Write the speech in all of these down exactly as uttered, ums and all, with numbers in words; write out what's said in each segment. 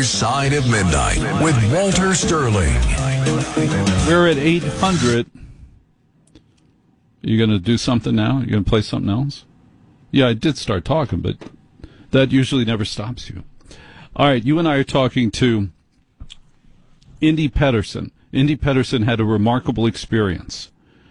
Other Side of Midnight with Walter Sterling. We're at eight hundred. You going to do something now? You going to play something else? Yeah, I did start talking, but that usually never stops you. All right, you and I are talking to Indy Pedersen. Indy Pedersen had a remarkable experience.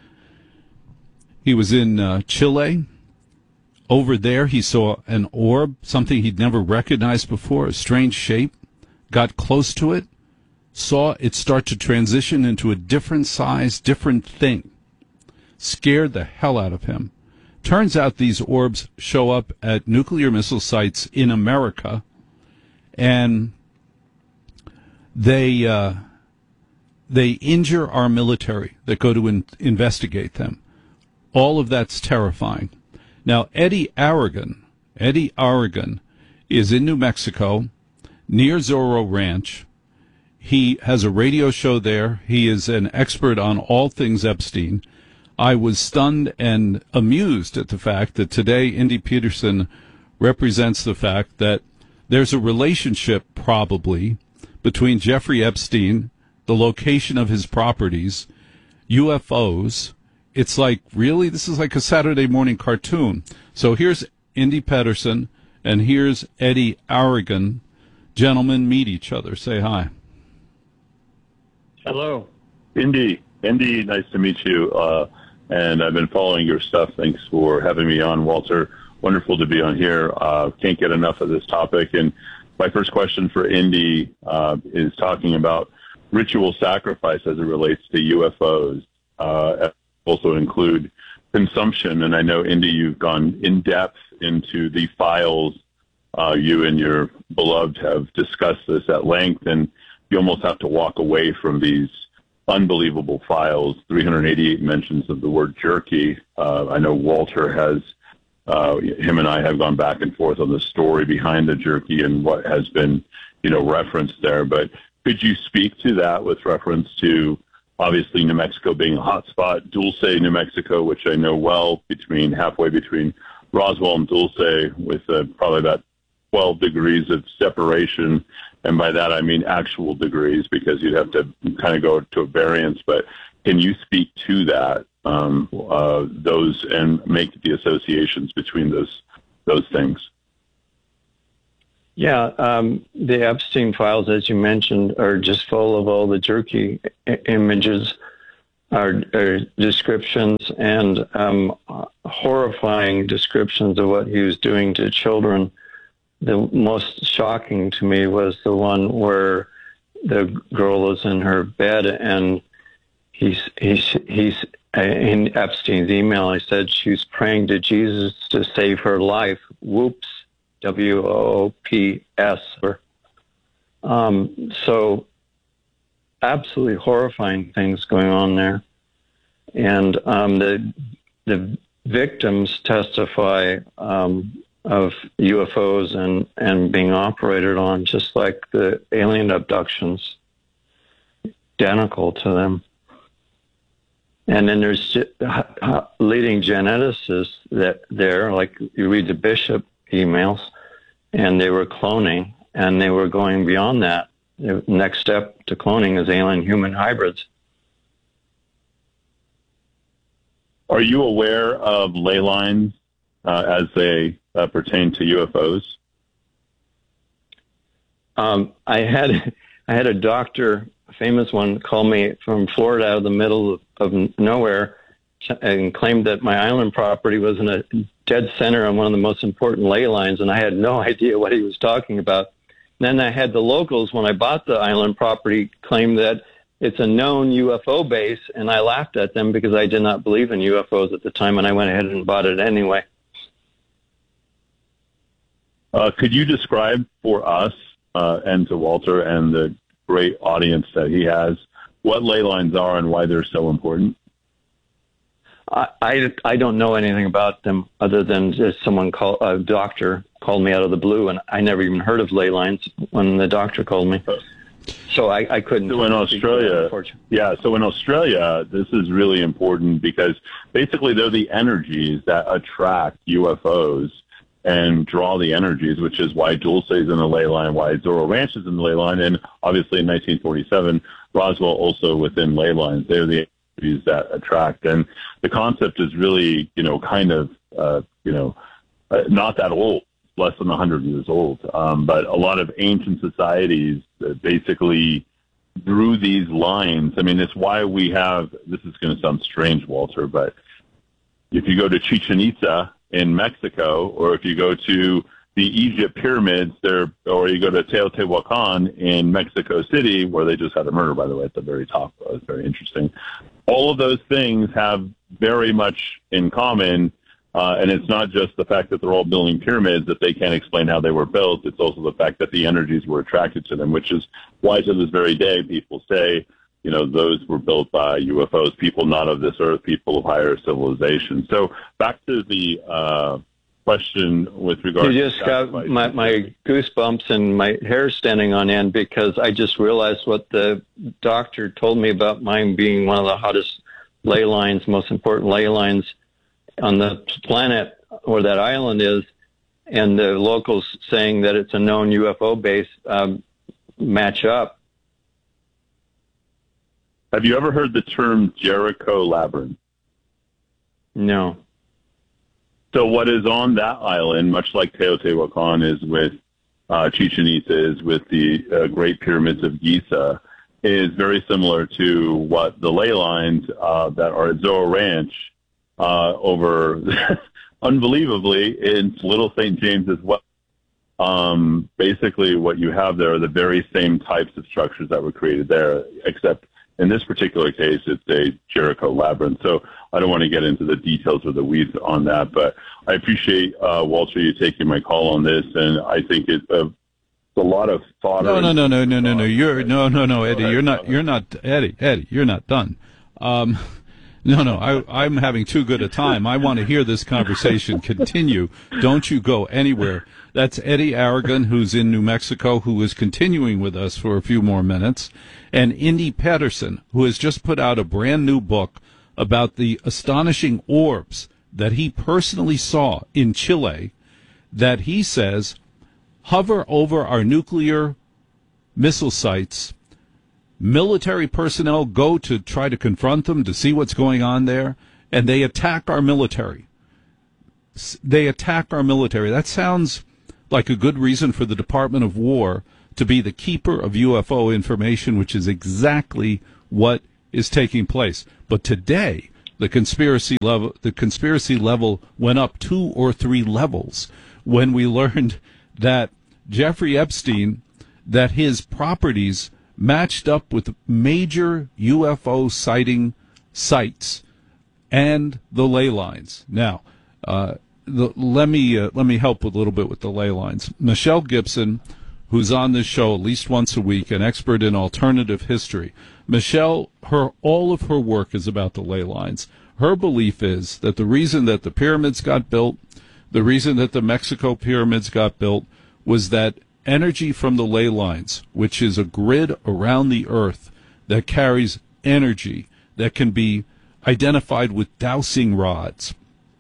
He was in uh, Chile. Over there, he saw an orb, something he'd never recognized before, a strange shape, got close to it, saw it start to transition into a different size, different thing. Scared the hell out of him. Turns out these orbs show up at nuclear missile sites in America, and they uh, they injure our military that go to in- investigate them. All of that's terrifying. Now, Eddie Aragon, Eddie Aragon is in New Mexico, near Zorro Ranch. He has a radio show there. He is an expert on all things Epstein. I was stunned and amused at the fact that today Indy Pedersen represents the fact that there's a relationship probably between Jeffrey Epstein, the location of his properties, U F Os. It's like, really? This is like a Saturday morning cartoon. So here's Indy Pedersen, and here's Eddie Aragon. Gentlemen, meet each other. Say hi. Hello. Indy. Indy, nice to meet you. Uh, and I've been following your stuff. Thanks for having me on, Walter. Wonderful to be on here. Uh, can't get enough of this topic. And my first question for Indy uh, is talking about ritual sacrifice as it relates to U F Os. Uh, also include consumption. And I know, Indy, you've gone in depth into the files. Uh, you and your beloved have discussed this at length, and you almost have to walk away from these unbelievable files. three hundred eighty-eight mentions of the word jerky. Uh, I know Walter has, uh, him and I have gone back and forth on the story behind the jerky and what has been, you know, referenced there. But could you speak to that with reference to, obviously, New Mexico being a hotspot, Dulce, New Mexico, which I know well, between halfway between Roswell and Dulce, with uh, probably about twelve degrees of separation. And by that, I mean actual degrees, because you'd have to kind of go to a variance. But can you speak to that, um, uh, those, and make the associations between those those things? Yeah, um, the Epstein files, as you mentioned, are just full of all the jerky I- images, are, are descriptions, and um, horrifying descriptions of what he was doing to children. The most shocking to me was the one where the girl was in her bed, and he's he's he's in Epstein's email. He said she was praying to Jesus to save her life. Whoops. W O O P S. Um, so absolutely horrifying things going on there. And um, the the victims testify um, of U F Os and, and being operated on, just like the alien abductions, identical to them. And then there's leading geneticists that there, like you read the Bishop emails, and they were cloning, and they were going beyond that. The next step to cloning is alien-human hybrids. Are you aware of ley lines uh, as they uh, pertain to U F Os? Um, I had I had a doctor, a famous one, call me from Florida out of the middle of, of nowhere, and claimed that my island property was in a dead center on one of the most important ley lines, and I had no idea what he was talking about. And then I had the locals, when I bought the island property, claim that it's a known U F O base, and I laughed at them because I did not believe in U F Os at the time, and I went ahead and bought it anyway. Uh, could you describe for us uh, and to Walter and the great audience that he has what ley lines are and why they're so important? I, I, I don't know anything about them other than just someone called, a doctor called me out of the blue, and I never even heard of ley lines when the doctor called me. So I, I couldn't. So in Australia, yeah, so in Australia, this is really important because basically they're the energies that attract U F Os. and draw the energies, which is why Dulce is in the ley line, why Zorro Ranch is in the ley line, and obviously in nineteen forty-seven, Roswell also within ley lines. They're the energies that attract. And the concept is really, you know, kind of, uh, you know, uh, not that old, less than one hundred years old. Um, but a lot of ancient societies uh, basically drew these lines. I mean, it's why we have, this is going to sound strange, Walter, but if you go to Chichen Itza in Mexico, or if you go to the Egypt pyramids there, or you go to Teotihuacan in Mexico City, where they just had a murder, by the way, at the very top. It was very interesting. All of those things have very much in common, uh, and it's not just the fact that they're all building pyramids that they can't explain how they were built. It's also the fact that the energies were attracted to them, which is why to this very day people say, you know, those were built by U F Os, people not of this earth, people of higher civilization. So back to the uh, question with regard you to... just got my, my goosebumps and my hair standing on end, because I just realized what the doctor told me about mine being one of the hottest ley lines, most important ley lines on the planet where that island is, and the locals saying that it's a known U F O base um, match up. Have you ever heard the term Jericho Labyrinth? No. So what is on that island, much like Teotihuacan is with uh, Chichen Itza, is with the uh, Great Pyramids of Giza, is very similar to what the ley lines uh, that are at Zorro Ranch uh, over, unbelievably, in Little Saint James as well. Um, basically, what you have there are the very same types of structures that were created there, except in this particular case, it's a Jericho Labyrinth. So I don't want to get into the details of the weeds on that, but I appreciate, uh, Walter, you taking my call on this, and I think it's a, it's a lot of thought. No, no, no, no, no, no, no. You're no, no, no, Eddie. You're not. You're not, Eddie. Eddie, you're not done. Um, no, no. I, I'm having too good a time. I want to hear this conversation continue. Don't you go anywhere. That's Eddie Aragon, who's in New Mexico, who is continuing with us for a few more minutes, and Indy Pedersen, who has just put out a brand new book about the astonishing orbs that he personally saw in Chile, that he says hover over our nuclear missile sites. Military personnel go to try to confront them, to see what's going on there, and they attack our military. They attack our military. That sounds like a good reason for the Department of War to be the keeper of U F O information, which is exactly what is taking place. But today, the conspiracy level, the conspiracy level went up two or three levels when we learned that Jeffrey Epstein, that his properties matched up with major U F O sighting sites and the ley lines. Now, uh, the, let me uh, let me help a little bit with the ley lines. Michelle Gibson, who's on this show at least once a week, an expert in alternative history. Michelle, her all of her work is about the ley lines. Her belief is that the reason that the pyramids got built, the reason that the Mexico pyramids got built, was that energy from the ley lines, which is a grid around the earth that carries energy that can be identified with dowsing rods.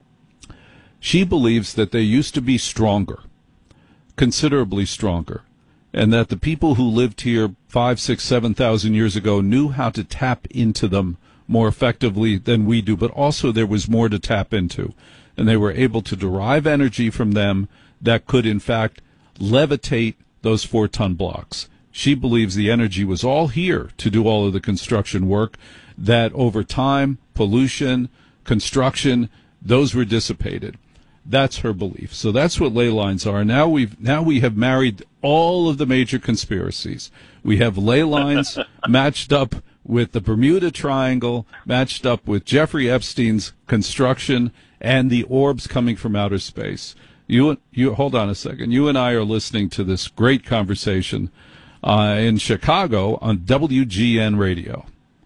She believes that they used to be stronger, considerably stronger, and that the people who lived here five, six, seven thousand years ago knew how to tap into them more effectively than we do, but also there was more to tap into, and they were able to derive energy from them that could, in fact, levitate those four-ton blocks. She believes the energy was all here to do all of the construction work, that over time, pollution, construction, those were dissipated. That's her belief. So that's what ley lines are. Now we've now we have married all of the major conspiracies. We have ley lines matched up with the Bermuda Triangle, matched up with Jeffrey Epstein's construction, and the orbs coming from outer space. You, you hold on a second. You and I are listening to this great conversation uh, in Chicago on W G N Radio.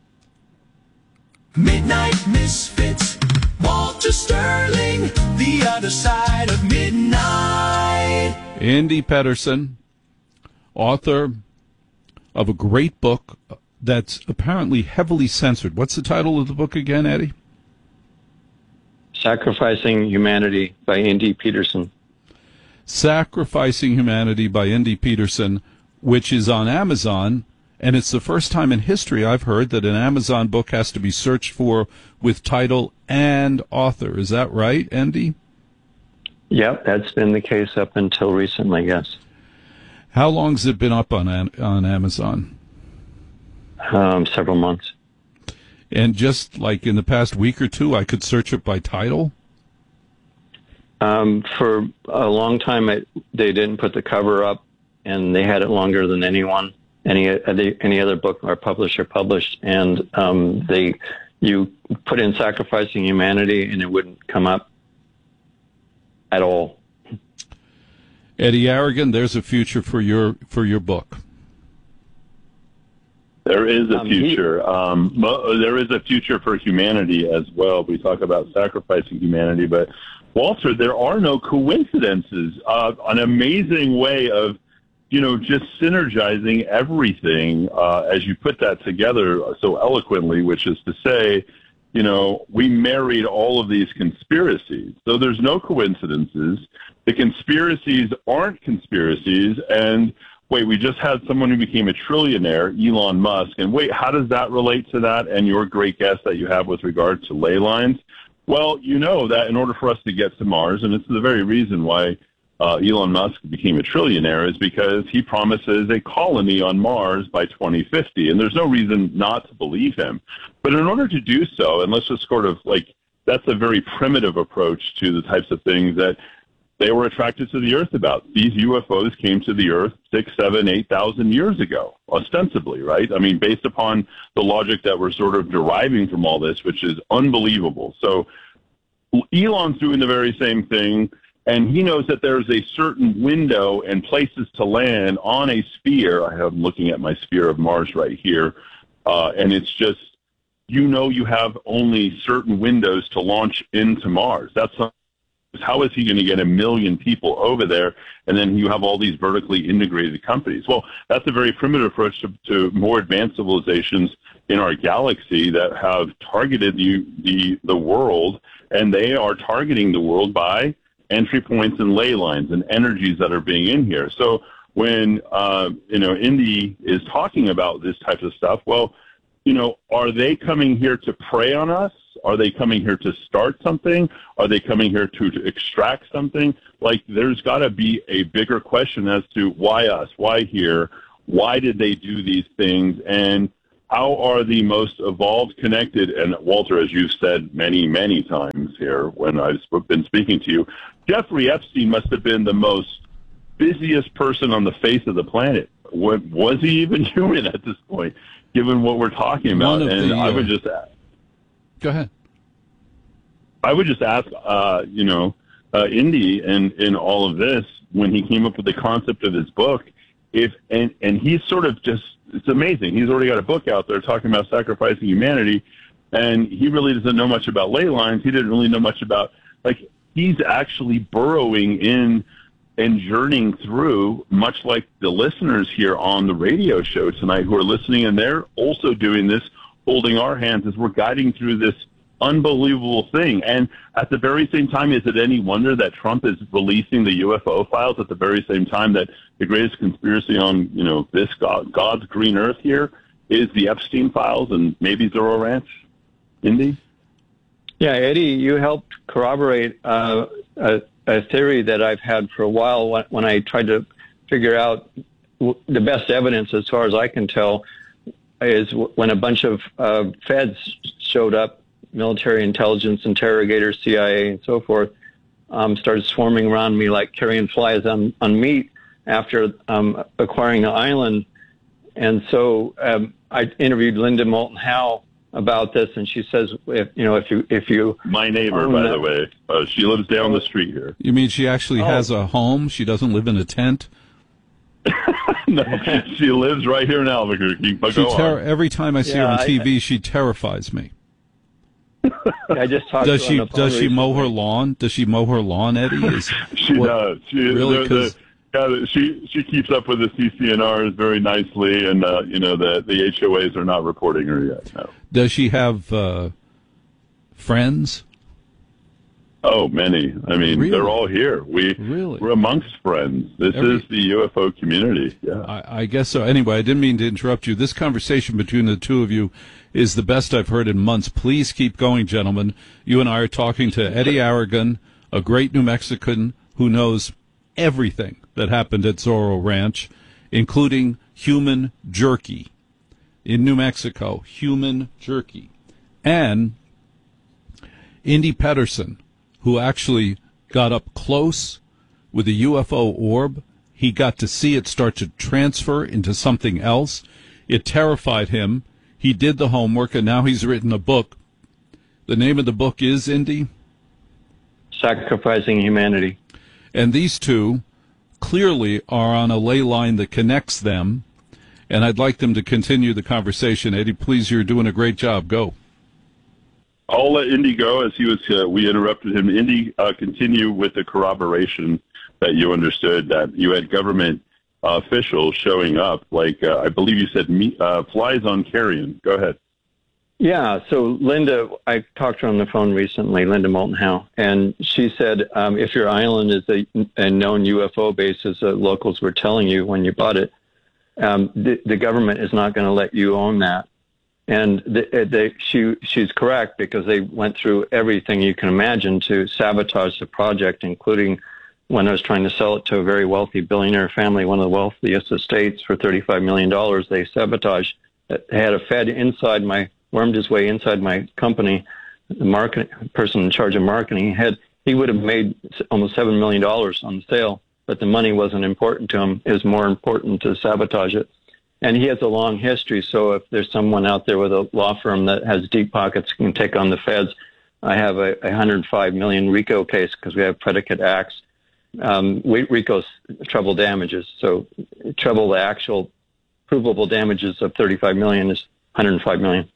Midnight Misfits, Walter Sterling, the other side of midnight. Indy Pedersen, author of a great book that's apparently heavily censored. What's the title of the book again, Eddie? Sacrificing Humanity by Indy Pedersen. Sacrificing Humanity by Indy Peterson, which is on Amazon, and it's the first time in history I've heard that an Amazon book has to be searched for with title and author. Is that right, Andy? Yep, that's been the case up until recently, yes. How long has it been up on on Amazon? Um, several months. And just like in the past week or two, I could search it by title? Um, for a long time, it, they didn't put the cover up, and they had it longer than anyone, any any other book or publisher published. And um, they, you put in Sacrificing Humanity, and it wouldn't come up at all. Eddie Aragon, there's a future for your for your book. There is a Um, future. Um, mo- there is a future for humanity as well. We talk about sacrificing humanity, but Walter, there are no coincidences. Uh, an amazing way of, you know, just synergizing everything uh, as you put that together so eloquently, which is to say, you know, we married all of these conspiracies. So there's no coincidences. The conspiracies aren't conspiracies. And wait, we just had someone who became a trillionaire, Elon Musk. And wait, how does that relate to that and your great guest that you have with regard to ley lines? Well, you know that in order for us to get to Mars, and it's the very reason why uh, Elon Musk became a trillionaire, is because he promises a colony on Mars by twenty fifty. And there's no reason not to believe him. But in order to do so, and let's just sort of like, that's a very primitive approach to the types of things that they were attracted to the Earth about. These U F Os came to the Earth six, seven, eight thousand years ago, ostensibly, right? I mean, based upon the logic that we're sort of deriving from all this, which is unbelievable. So Elon's doing the very same thing, and he knows that there's a certain window and places to land on a sphere. I am looking at my sphere of Mars right here, uh, and it's just, you know, you have only certain windows to launch into Mars. That's how is he going to get a million people over there? And then you have all these vertically integrated companies. Well, that's a very primitive approach to, to more advanced civilizations in our galaxy that have targeted the, the, the world, and they are targeting the world by entry points and ley lines and energies that are being in here. So when, uh, you know, Indy is talking about this type of stuff, well, you know, are they coming here to prey on us? Are they coming here to start something? Are they coming here to, to extract something? Like, there's got to be a bigger question as to why us? Why here? Why did they do these things? And how are the most evolved, connected, and Walter, as you've said many, many times here when I've been speaking to you, Jeffrey Epstein must have been the most busiest person on the face of the planet. What, was he even human at this point, given what we're talking about? And the, uh, I would just ask. Go ahead. I would just ask, uh, you know, uh, Indy and in all of this, when he came up with the concept of his book, if and, and he's sort of just, it's amazing. He's already got a book out there talking about sacrificing humanity, and he really doesn't know much about ley lines. He didn't really know much about, like, he's actually burrowing in and journeying through, much like the listeners here on the radio show tonight who are listening, and they're also doing this, holding our hands as we're guiding through this unbelievable thing. And at the very same time, is it any wonder that Trump is releasing the U F O files at the very same time that the greatest conspiracy on, you know, this God, God's green earth here is the Epstein files and maybe Zorro Ranch? Indy? Yeah, Eddie, you helped corroborate uh, a, a theory that I've had for a while when, when I tried to figure out w- the best evidence, as far as I can tell, is w- when a bunch of uh, feds showed up, military intelligence interrogators, C I A, and so forth, um, started swarming around me like carrion flies on, on meat after um, acquiring the island. And so um, I interviewed Linda Moulton Howe about this, and she says, if you know, if you if you my neighbor, by that, the way, uh, she lives down the street here. You mean she actually oh. has a home? She doesn't live in a tent? No, she lives right here in Albuquerque. But She go ter- on. every time I see Yeah, her on T V, I, she terrifies me. I just talked Does to she her on the phone does she mow her recently. lawn? Does she mow her lawn, Eddie? Is, She what, does. She really? the, the, yeah, she she keeps up with the C C N Rs very nicely, and uh, you know the the H O As are not reporting her yet. No. Does she have uh, friends? Oh, many. I mean, Really? they're all here. We, Really? We're amongst friends. This Every- is the U F O community. Yeah. I, I guess so. Anyway, I didn't mean to interrupt you. This conversation between the two of you is the best I've heard in months. Please keep going, gentlemen. You and I are talking to Eddie Aragon, a great New Mexican who knows everything that happened at Zorro Ranch, including human jerky in New Mexico, human jerky. And Indy Pedersen, who actually got up close with a U F O orb. He got to see it start to transfer into something else. It terrified him. He did the homework, and now he's written a book. The name of the book is, Indy? Sacrificing Humanity. And these two clearly are on a ley line that connects them, and I'd like them to continue the conversation. Eddie, please, you're doing a great job. Go. I'll let Indy go as he was. Uh, we interrupted him. Indy, uh, continue with the corroboration that you understood that you had government uh, officials showing up, like uh, I believe you said, me, uh, flies on carrion. Go ahead. Yeah, so Linda, I talked to her on the phone recently, Linda Moulton Howe, and she said um, if your island is a, a known U F O base, as the locals were telling you when you bought it, um, the, the government is not going to let you own that. And they, they, she, she's correct, because they went through everything you can imagine to sabotage the project, including when I was trying to sell it to a very wealthy billionaire family, one of the wealthiest estates, for thirty-five million dollars. They sabotaged. They had a Fed inside my, wormed his way inside my company. The marketing person in charge of marketing had, he would have made almost seven million dollars on the sale, but the money wasn't important to him. It was more important to sabotage it. And he has a long history, so if there's someone out there with a law firm that has deep pockets can take on the feds, I have a, a one hundred five million dollars RICO case because we have predicate acts. Um, RICO's treble damages, so treble the actual provable damages of thirty-five million dollars is one hundred five million dollars.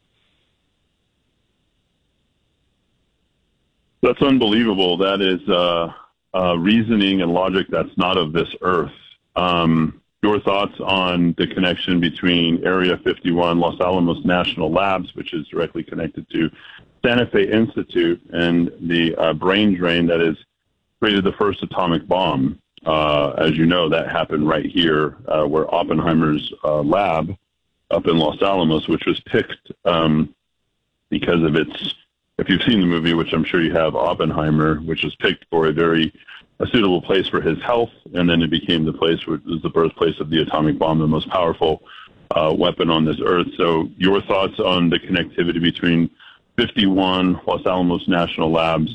That's unbelievable. That is uh, uh, reasoning and logic that's not of this earth. Um, your thoughts on the connection between Area fifty-one, Los Alamos National Labs, which is directly connected to Santa Fe Institute, and the uh, brain drain that has created the first atomic bomb. Uh, as you know, that happened right here, uh, where Oppenheimer's uh, lab up in Los Alamos, which was picked um, because of its, if you've seen the movie, which I'm sure you have, Oppenheimer, which was picked for a very a suitable place for his health, and then it became the place where it was the birthplace of the atomic bomb, the most powerful uh, weapon on this earth. So your thoughts on the connectivity between fifty-one, Los Alamos National Labs,